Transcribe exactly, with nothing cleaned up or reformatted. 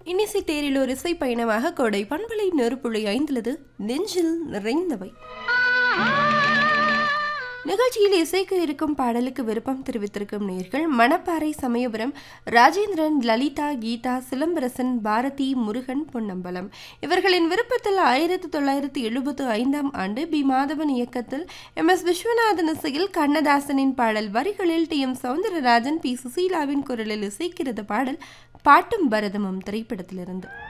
இன்னிசை தேரில் ஒரு இசை பயணமாக கோடை பண்பலை நெருப்புள்ளி ஐந்துலது நெஞ்சில் நிறைந்தவை. நிகழ்ச்சியில் இசைக்க இருக்கும் பாடலுக்கு விருப்பம் தெரிவித்திருக்கும் நேர்கள் மணப்பாறை, சமயபுரம், ராஜேந்திரன், லலிதா, கீதா, சிலம்பரசன், பாரதி, முருகன், பொன்னம்பலம். இவர்களின் விருப்பத்தில் ஆயிரத்தி தொள்ளாயிரத்தி எழுபத்தி ஐந்தாம் ஆண்டு பி மாதவன் இயக்கத்தில் எம் எஸ் விஸ்வநாதன் இசையில் கண்ணதாசனின் பாடல் வரிகளில் டி எம் சௌந்தரராஜன், பி சுசீலாவின் குரலில் இசைக்கிறது பாடல் பாட்டும் பரதமும் திரைப்படத்திலிருந்து.